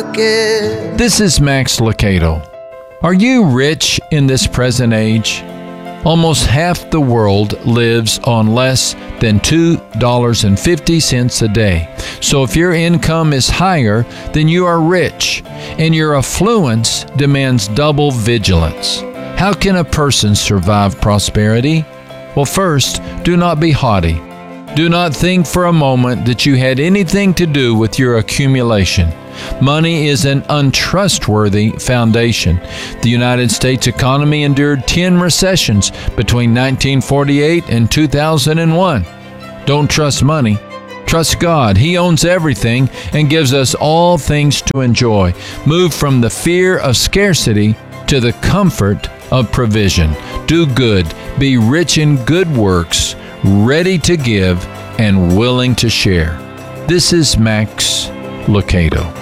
This is Max Lucado. Are you rich in this present age? Almost half the world lives on less than $2.50 a day. So if your income is higher, then you are rich, and your affluence demands double vigilance. How can a person survive prosperity? Well, first, do not be haughty. Do not think for a moment that you had anything to do with your accumulation. Money is an untrustworthy foundation. The United States economy endured 10 recessions between 1948 and 2001. Don't trust money. Trust God. He owns everything and gives us all things to enjoy. Move from the fear of scarcity to the comfort of provision. Do good. Be rich in good works, ready to give and willing to share. This is Max Lucado.